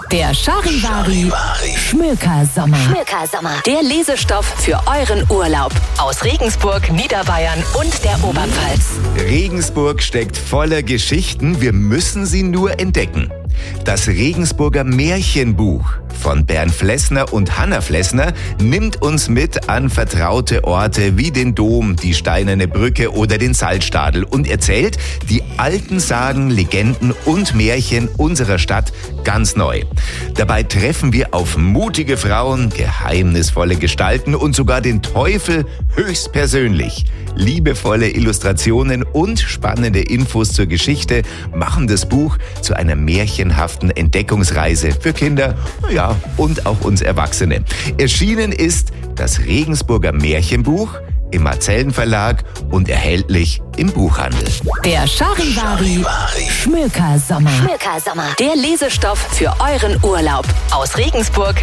Der Charivari Schmökersommer. Der Lesestoff für euren Urlaub aus Regensburg, Niederbayern und der Oberpfalz. Regensburg steckt voller Geschichten, wir müssen sie nur entdecken. Das Regensburger Märchenbuch von Bernd Flessner und Hanna Flessner nimmt uns mit an vertraute Orte wie den Dom, die Steinerne Brücke oder den Salzstadel und erzählt die alten Sagen, Legenden und Märchen unserer Stadt ganz neu. Dabei treffen wir auf mutige Frauen, geheimnisvolle Gestalten und sogar den Teufel höchstpersönlich. Liebevolle Illustrationen und spannende Infos zur Geschichte machen das Buch zu einer märchenhaften Entdeckungsreise für Kinder, ja, und auch uns Erwachsene. Erschienen ist das Regensburger Märchenbuch im Marcellen Verlag und erhältlich im Buchhandel. Der Charivari Schmökersommer. Der Lesestoff für euren Urlaub aus Regensburg,